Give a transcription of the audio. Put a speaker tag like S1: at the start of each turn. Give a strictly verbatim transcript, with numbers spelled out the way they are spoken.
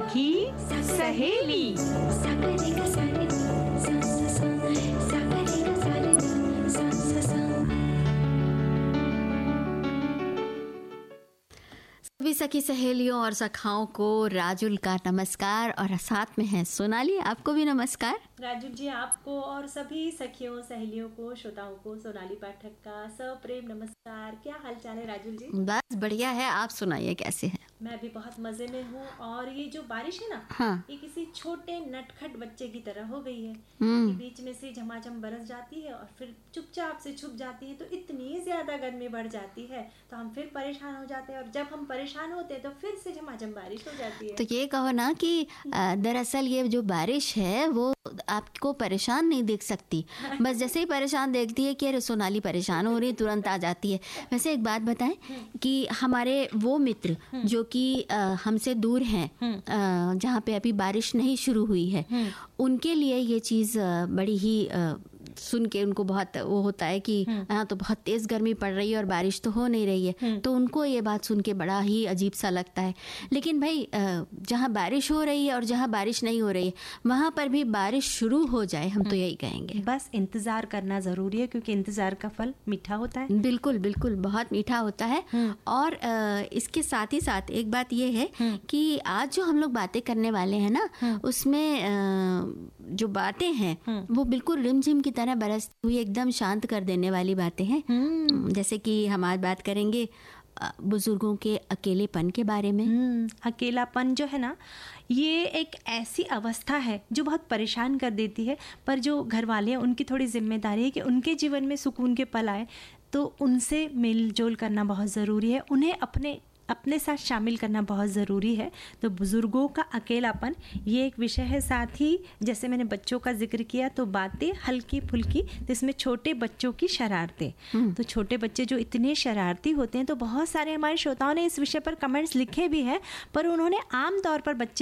S1: सखी सहेली।
S2: सभी सखी सहेलियों और सखाओं को राजुल का नमस्कार और साथ में है सोनाली, आपको भी नमस्कार।
S3: राजुल जी आपको और सभी सखियों सहेलियों को श्रोताओं को सोनाली पाठक का सप्रेम नमस्कार। क्या हाल चाल है राजुल जी?
S2: बस बढ़िया है, आप सुनाइए कैसे हैं?
S3: मैं भी बहुत मजे में हूँ। और ये जो बारिश है ना,
S2: हाँ।
S3: ये किसी छोटे नटखट बच्चे की तरह हो गई है कि बीच में से झमाझम बरस जाती है और फिर चुपचाप से छुप जाती है, तो इतनी ज्यादा गर्मी बढ़ जाती है तो हम फिर परेशान हो जाते हैं, और जब हम परेशान होते हैं तो फिर से झमाझम बारिश हो जाती है।
S2: तो ये कहो ना कि दरअसल ये जो बारिश है वो आपको परेशान नहीं देख सकती, बस जैसे ही परेशान देखती है कि अरे सोनाली परेशान हो रही, तुरंत आ जाती है। वैसे एक बात बताएं कि हमारे वो मित्र जो कि हमसे दूर हैं, जहाँ पे अभी बारिश नहीं शुरू हुई है, उनके लिए ये चीज़ बड़ी ही सुन के उनको बहुत वो होता है कि यहाँ तो बहुत तेज़ गर्मी पड़ रही है और बारिश तो हो नहीं रही है, तो उनको ये बात सुन के बड़ा ही अजीब सा लगता है। लेकिन भाई जहाँ बारिश हो रही है और जहाँ बारिश नहीं हो रही है वहाँ पर भी बारिश शुरू हो जाए, हम तो यही कहेंगे।
S3: बस इंतज़ार करना ज़रूरी है, क्योंकि इंतज़ार का फल मीठा होता है।
S2: बिल्कुल बिल्कुल, बहुत मीठा होता है। और इसके साथ ही साथ एक बात ये है कि आज जो हम लोग बातें करने वाले हैं ना, उसमें जो बातें हैं वो बिल्कुल रिमझिम की तरह बरसती हुई एकदम शांत कर देने वाली बातें हैं। जैसे कि हम आज बात करेंगे बुजुर्गों के अकेलेपन के बारे में।
S3: अकेलापन जो है ना, ये एक ऐसी अवस्था है जो बहुत परेशान कर देती है, पर जो घर वाले हैं उनकी थोड़ी जिम्मेदारी है कि उनके जीवन में सुकून के पल आए, तो उनसे मेल जोल करना बहुत ज़रूरी है, उन्हें अपने अपने साथ शामिल करना बहुत ज़रूरी है। तो बुज़ुर्गों का अकेलापन ये एक विषय है। साथ ही जैसे मैंने बच्चों का जिक्र किया, तो बातें हल्की फुल्की, जिसमें छोटे बच्चों की शरारतें। तो छोटे बच्चे जो इतने शरारती होते हैं, तो बहुत सारे हमारे श्रोताओं ने इस विषय पर कमेंट्स लिखे भी हैं, पर उन्होंने आम तौर पर बच्चे